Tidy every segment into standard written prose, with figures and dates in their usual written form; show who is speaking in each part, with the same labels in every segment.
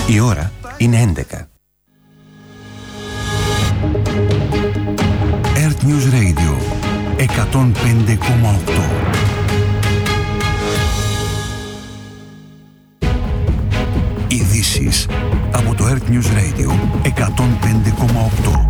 Speaker 1: Η ώρα είναι 11. Earth News Radio 105,8. Ειδήσεις από το Earth News Radio 105,8.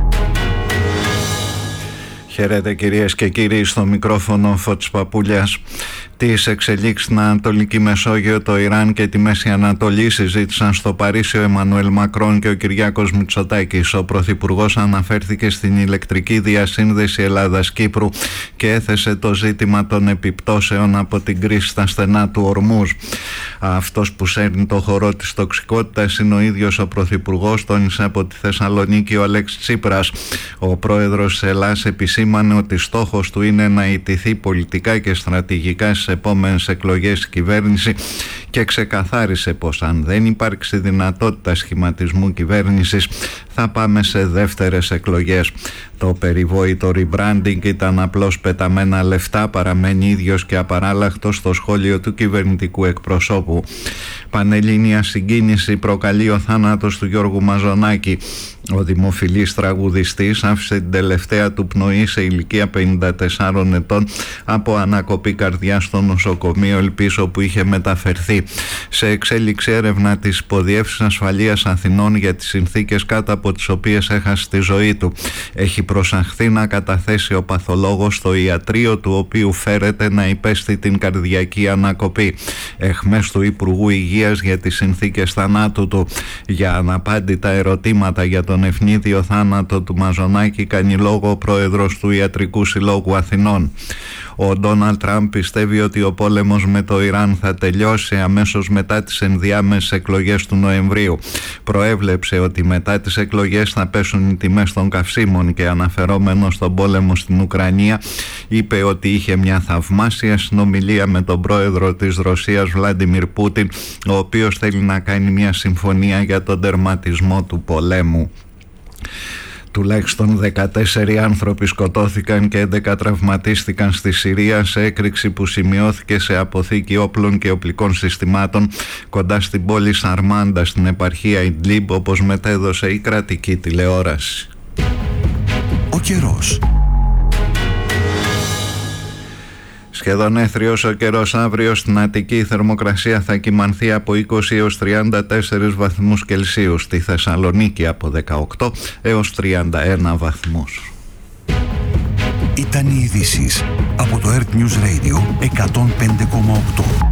Speaker 2: Χαίρετε κυρίες και κύριοι, στο μικρόφωνο Φώτης Παπούλιας. Τις εξελίξεις στην Ανατολική Μεσόγειο, το Ιράν και τη Μέση Ανατολή συζήτησαν στο Παρίσι ο Εμμανουέλ Μακρόν και ο Κυριάκος Μητσοτάκης. Ο Πρωθυπουργός αναφέρθηκε στην ηλεκτρική διασύνδεση Ελλάδας-Κύπρου και έθεσε το ζήτημα των επιπτώσεων από την κρίση στα στενά του Ορμούζ. Αυτός που σέρνει το χορό της τοξικότητας είναι ο ίδιος ο Πρωθυπουργός, τόνισε από τη Θεσσαλονίκη ο Αλέξης Τσίπρας. Ο πρόεδρος της Ελλάδας επισήμανε ότι στόχος του είναι να ιτηθεί πολιτικά και στρατηγικά στις επόμενες εκλογές η κυβέρνηση και ξεκαθάρισε πως αν δεν υπάρξει δυνατότητα σχηματισμού κυβέρνησης θα πάμε σε δεύτερες εκλογές. Το περιβόητο rebranding ήταν απλώς πεταμένα λεφτά, παραμένει ίδιος και απαράλλαχτος στο σχόλιο του κυβερνητικού εκπροσώπου. Πανελλήνια συγκίνηση προκαλεί ο θάνατος του Γιώργου Μαζονάκη. Ο δημοφιλής τραγουδιστής άφησε την τελευταία του πνοή σε ηλικία 54 ετών από ανακοπή καρδιάς στο νοσοκομείο Ελπής, όπου είχε μεταφερθεί. Σε εξέλιξη έρευνα της Υποδιεύσης Ασφαλείας Αθηνών για τις συνθήκες κάτω από τις οποίες έχασε τη ζωή του. Έχει προσαχθεί να καταθέσει ο παθολόγος στο ιατρείο του οποίου φέρεται να υπέστη την καρδιακή ανακοπή. Εχμές του Υπουργού Υγείας για τις συνθήκες θανάτου του. Για αναπάντητα ερωτήματα για τον ευνίδιο θάνατο του Μαζονάκη κάνει λόγο ο πρόεδρος του Ιατρικού Συλλόγου Αθηνών. Ο Ντόναλντ Τραμπ πιστεύει ότι ο πόλεμος με το Ιράν θα τελειώσει αμέσως μετά τις ενδιάμεσες εκλογές του Νοεμβρίου. Προέβλεψε ότι μετά τις εκλογές θα πέσουν οι τιμές των καυσίμων και αναφερόμενος στον πόλεμο στην Ουκρανία είπε ότι είχε μια θαυμάσια συνομιλία με τον πρόεδρο της Ρωσίας Βλάντιμιρ Πούτιν, ο οποίος θέλει να κάνει μια συμφωνία για τον τερματισμό του πολέμου. Τουλάχιστον 14 άνθρωποι σκοτώθηκαν και 11 τραυματίστηκαν στη Συρία σε έκρηξη που σημειώθηκε σε αποθήκη όπλων και οπλικών συστημάτων κοντά στην πόλη Σαρμάντα στην επαρχία Ιντλίμπ, όπως μετέδωσε η κρατική τηλεόραση.
Speaker 1: Ο καιρός.
Speaker 2: Σχεδόν έθριος ο καιρός. Αύριο στην Αττική η θερμοκρασία θα κυμανθεί από 20 έως 34 βαθμούς Κελσίου. Στη Θεσσαλονίκη από 18 έως 31 βαθμούς.
Speaker 1: Ήταν οι ειδήσεις από το Earth News Radio 105,8.